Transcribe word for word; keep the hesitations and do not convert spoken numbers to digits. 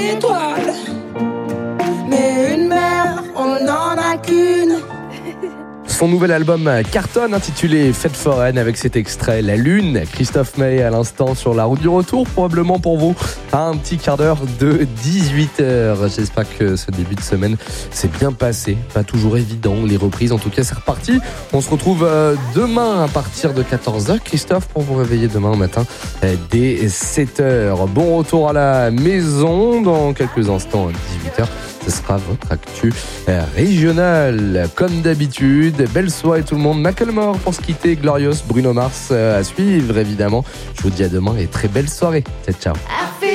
étoiles. Mais une mère, on n'en a qu'une. Son nouvel album cartonne intitulé Fête foraine avec cet extrait La Lune. Christophe Maé à l'instant sur la route du retour, probablement pour vous à un petit quart d'heure de dix-huit heures. J'espère que ce début de semaine s'est bien passé. Pas toujours évident, les reprises en tout cas c'est reparti. On se retrouve demain à partir de quatorze heures. Christophe pour vous réveiller demain matin dès sept heures. Bon retour à la maison dans quelques instants à dix-huit heures. Ce sera votre actu régionale. Comme d'habitude, belle soirée tout le monde. Macklemore pour se quitter, Glorious, Bruno Mars à suivre évidemment. Je vous dis à demain et très belle soirée. Ciao, ciao.